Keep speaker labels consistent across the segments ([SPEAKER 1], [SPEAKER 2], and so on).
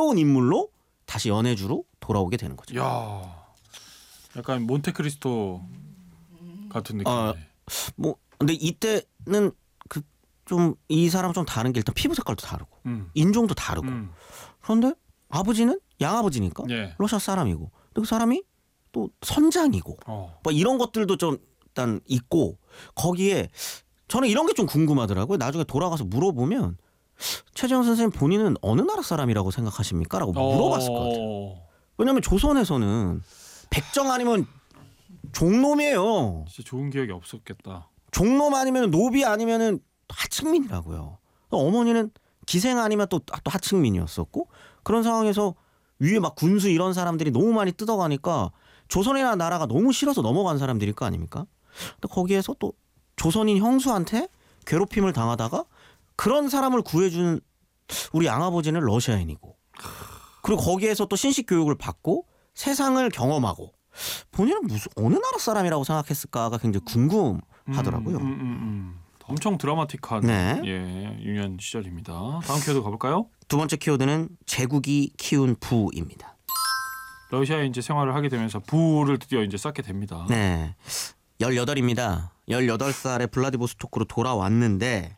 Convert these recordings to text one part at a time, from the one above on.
[SPEAKER 1] 새로운 인물로 다시 연해주로 돌아오게 되는 거죠.
[SPEAKER 2] 야, 약간 몬테크리스토 같은 느낌이네.
[SPEAKER 1] 뭐 근데 이때는 그 좀 이 사람 좀 다른 게 일단 피부 색깔도 다르고 인종도 다르고 그런데 아버지는 양아버지니까
[SPEAKER 2] 예.
[SPEAKER 1] 러시아 사람이고 근데 그 사람이 또 선장이고 뭐 이런 것들도 좀 일단 있고 거기에 저는 이런 게 좀 궁금하더라고요. 나중에 돌아가서 물어보면 최재형 선생님 본인은 어느 나라 사람이라고 생각하십니까? 라고 물어봤을 것 같아요. 왜냐하면 조선에서는 백정 아니면 종놈이에요.
[SPEAKER 2] 진짜 좋은 기억이 없었겠다.
[SPEAKER 1] 종놈 아니면 노비 아니면은 하층민이라고요. 어머니는 기생 아니면 또 하층민이었었고 그런 상황에서 위에 막 군수 이런 사람들이 너무 많이 뜯어가니까 조선이라는 나라가 너무 싫어서 넘어간 사람들일 거 아닙니까? 근데 거기에서 또 조선인 형수한테 괴롭힘을 당하다가 그런 사람을 구해준 우리 양아버지는 러시아인이고 그리고 거기에서 또 신식 교육을 받고 세상을 경험하고 본인은 무슨 어느 나라 사람이라고 생각했을까가 굉장히 궁금하더라고요.
[SPEAKER 2] 엄청 드라마틱한
[SPEAKER 1] 네.
[SPEAKER 2] 예, 유년 시절입니다. 다음 키워드 가볼까요?
[SPEAKER 1] 두 번째 키워드는 제국이 키운 부입니다.
[SPEAKER 2] 러시아에 이제 생활을 하게 되면서 부를 드디어 이제 쌓게 됩니다.
[SPEAKER 1] 네, 18입니다. 18살에 블라디보스토크로 돌아왔는데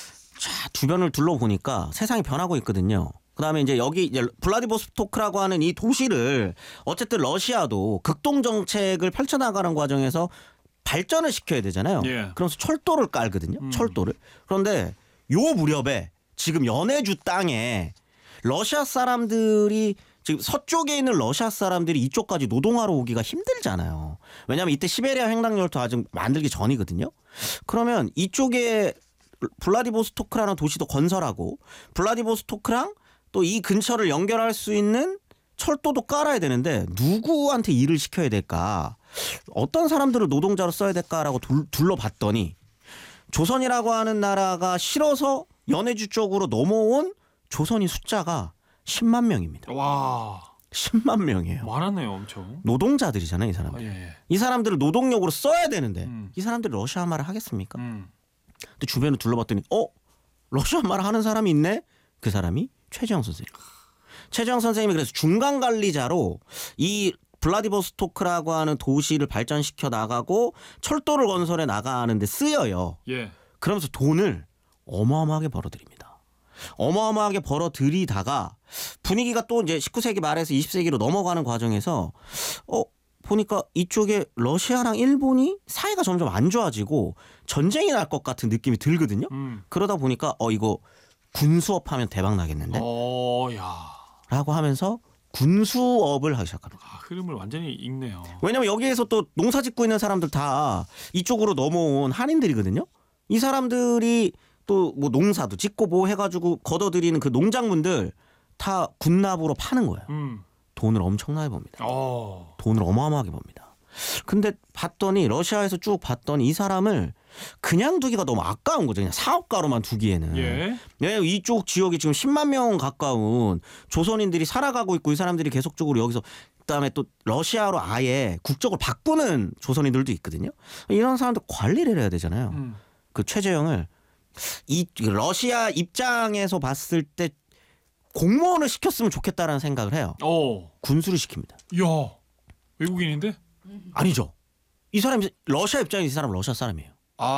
[SPEAKER 1] 자 주변을 둘러보니까 세상이 변하고 있거든요. 그다음에 이제 여기 블라디보스토크라고 하는 이 도시를 어쨌든 러시아도 극동 정책을 펼쳐나가는 과정에서 발전을 시켜야 되잖아요.
[SPEAKER 2] 예.
[SPEAKER 1] 그러면서 철도를 깔거든요. 철도를. 그런데 요 무렵에 지금 연해주 땅에 러시아 사람들이 지금 서쪽에 있는 러시아 사람들이 이쪽까지 노동하러 오기가 힘들잖아요. 왜냐하면 이때 시베리아 횡단열도 아직 만들기 전이거든요. 그러면 이쪽에 블라디보스토크라는 도시도 건설하고 블라디보스토크랑 또 이 근처를 연결할 수 있는 철도도 깔아야 되는데 누구한테 일을 시켜야 될까? 어떤 사람들을 노동자로 써야 될까라고 둘러봤더니 조선이라고 하는 나라가 싫어서 연해주 쪽으로 넘어온 조선인 숫자가 10만 명입니다.
[SPEAKER 2] 와,
[SPEAKER 1] 10만 명이에요.
[SPEAKER 2] 많았네요, 엄청.
[SPEAKER 1] 노동자들이잖아요, 이 사람들.
[SPEAKER 2] 예.
[SPEAKER 1] 이 사람들을 노동력으로 써야 되는데 이 사람들이 러시아 말을 하겠습니까? 근데 주변을 둘러봤더니 러시아 말 하는 사람이 있네? 그 사람이 최재형 선생님. 최재형 선생님이 그래서 중간 관리자로 이 블라디보스토크라고 하는 도시를 발전시켜 나가고 철도를 건설해 나가는 데 쓰여요.
[SPEAKER 2] 예.
[SPEAKER 1] 그러면서 돈을 어마어마하게 벌어들입니다. 어마어마하게 벌어들이다가 분위기가 또 이제 19세기 말에서 20세기로 넘어가는 과정에서 보니까 이쪽에 러시아랑 일본이 사이가 점점 안 좋아지고 전쟁이 날 것 같은 느낌이 들거든요. 그러다 보니까 이거 군수업 하면 대박 나겠는데?
[SPEAKER 2] 야.
[SPEAKER 1] 라고 하면서 군수업을 하기 시작합니다.
[SPEAKER 2] 흐름을 완전히 읽네요.
[SPEAKER 1] 왜냐면 여기에서 또 농사 짓고 있는 사람들 다 이쪽으로 넘어온 한인들이거든요. 이 사람들이 또 뭐 농사도 짓고 뭐 해가지고 걷어들이는 그 농작물들 다 군납으로 파는 거예요. 돈을 엄청나게 법니다. 돈을 어마어마하게 법니다. 근데 봤더니 러시아에서 쭉 봤더니 이 사람을 그냥 두기가 너무 아까운 거죠. 그냥 사업가로만 두기에는.
[SPEAKER 2] 예.
[SPEAKER 1] 네, 이쪽 지역이 지금 10만 명 가까운 조선인들이 살아가고 있고 이 사람들이 계속적으로 여기서 그다음에 또 러시아로 아예 국적을 바꾸는 조선인들도 있거든요. 이런 사람들 관리를 해야 되잖아요. 그 최재형을 이 러시아 입장에서 봤을 때 공무원을 시켰으면 좋겠다라는 생각을 해요. 군수를 시킵니다.
[SPEAKER 2] 이야, 외국인인데?
[SPEAKER 1] 아니죠. 이 사람이 러시아 입장에서 이 사람은 러시아 사람이에요.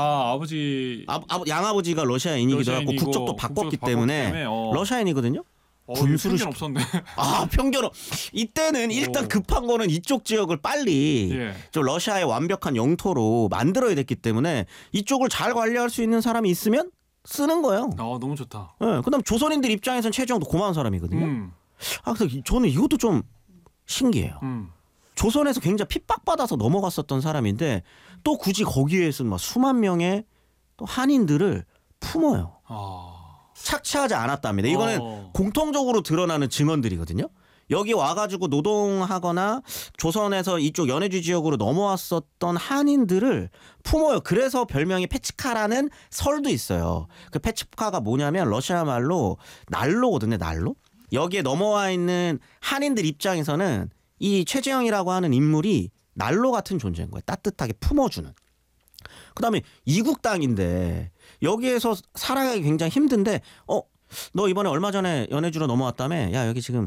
[SPEAKER 2] 아버지
[SPEAKER 1] 양아버지가 러시아인이기도 하고 국적도 바꿨기 때문에 러시아인이거든요. 군수를
[SPEAKER 2] 편견 없었네.
[SPEAKER 1] 편견. 이때는 일단 급한 거는 이쪽 지역을 빨리 좀 러시아의 완벽한 영토로 만들어야 됐기 때문에 이쪽을 잘 관리할 수 있는 사람이 있으면 쓰는 거예요.
[SPEAKER 2] 너무 좋다.
[SPEAKER 1] 네, 그다음 조선인들 입장에서는 최재형도 고마운 사람이거든요. 그래서 저는 이것도 좀 신기해요. 조선에서 굉장히 핍박받아서 넘어갔었던 사람인데 또 굳이 거기에서 막 수만 명의 또 한인들을 품어요. 착취하지 않았답니다. 이거는 공통적으로 드러나는 증언들이거든요. 여기 와가지고 노동하거나 조선에서 이쪽 연해주 지역으로 넘어왔었던 한인들을 품어요. 그래서 별명이 페치카라는 설도 있어요. 그 페치카가 뭐냐면 러시아 말로 난로거든요. 난로. 여기에 넘어와 있는 한인들 입장에서는 이 최재형이라고 하는 인물이 난로 같은 존재인 거예요. 따뜻하게 품어주는. 그다음에 이국 땅인데 여기에서 살아가기 굉장히 힘든데 너 이번에 얼마 전에 연해주로 넘어왔다며? 야 여기 지금